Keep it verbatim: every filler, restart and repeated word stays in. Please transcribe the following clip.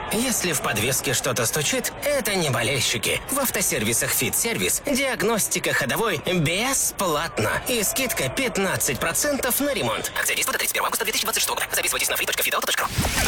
Если в подвеске что-то стучит, это не болельщики. В автосервисах «Фит-сервис» диагностика ходовой бесплатно. И скидка пятнадцать процентов на ремонт. Акция действует до тридцать первого августа две тысячи двадцать шестого года. Записывайтесь на free точка fit auto точка ru.